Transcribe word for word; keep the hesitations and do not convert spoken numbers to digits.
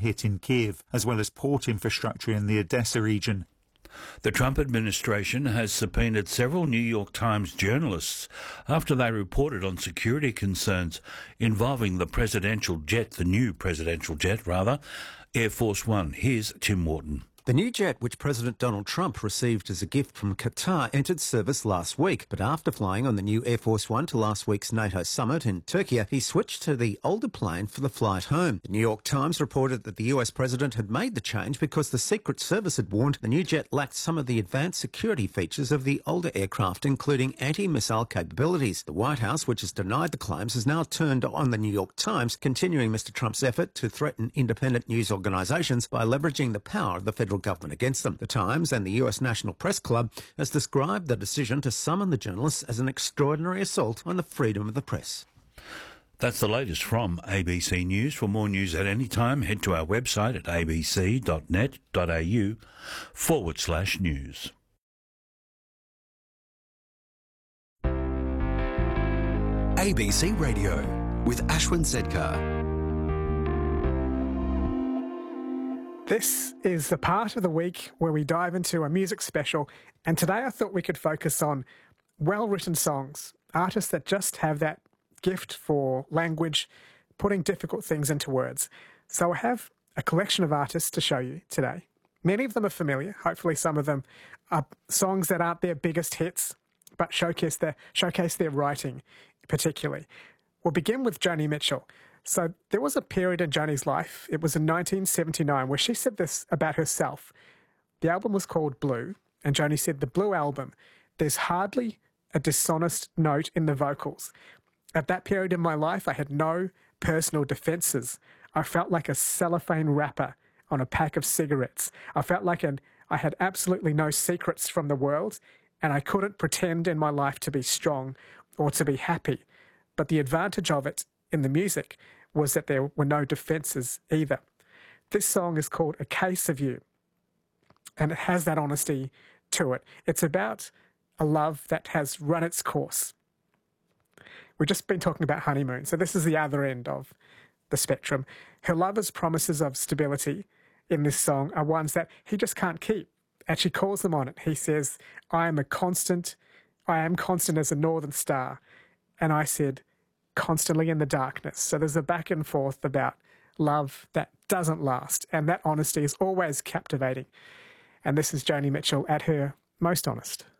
hit in Kiev, as well as port infrastructure in the Odessa region. The Trump administration has subpoenaed several New York Times journalists after they reported on security concerns involving the presidential jet, the new presidential jet, rather, Air Force One. Here's Tim Wharton. The new jet, which President Donald Trump received as a gift from Qatar, entered service last week. But after flying on the new Air Force One to last week's NATO summit in Turkey, he switched to the older plane for the flight home. The New York Times reported that the U S president had made the change because the Secret Service had warned the new jet lacked some of the advanced security features of the older aircraft, including anti-missile capabilities. The White House, which has denied the claims, has now turned on the New York Times, continuing Mister Trump's effort to threaten independent news organisations by leveraging the power of the federal government against them. The Times and the U S National Press Club has described the decision to summon the journalists as an extraordinary assault on the freedom of the press. That's the latest from A B C News. For more news at any time, head to our website at abc.net.au forward slash news. A B C Radio with Ashwin Sedkar. This is the part of the week where we dive into a music special, and today I thought we could focus on well-written songs, artists that just have that gift for language, putting difficult things into words. So I have a collection of artists to show you today. Many of them are familiar. Hopefully some of them are songs that aren't their biggest hits, but showcase their, showcase their writing particularly. We'll begin with Joni Mitchell. So there was a period in Joni's life, it was in nineteen seventy-nine, where she said this about herself. The album was called Blue, and Joni said, "The Blue Album, there's hardly a dishonest note in the vocals. At that period in my life, I had no personal defences. I felt like a cellophane wrapper on a pack of cigarettes. I felt like an, I had absolutely no secrets from the world, and I couldn't pretend in my life to be strong or to be happy. But the advantage of it in the music was that there were no defences either." This song is called A Case of You, and it has that honesty to it. It's about a love that has run its course. We've just been talking about honeymoon, so this is the other end of the spectrum. Her lover's promises of stability in this song are ones that he just can't keep, and she calls them on it. He says, "I am a constant, I am constant as a northern star," and I said, "constantly in the darkness." So there's a back and forth about love that doesn't last, and that honesty is always captivating. And this is Joni Mitchell at her most honest.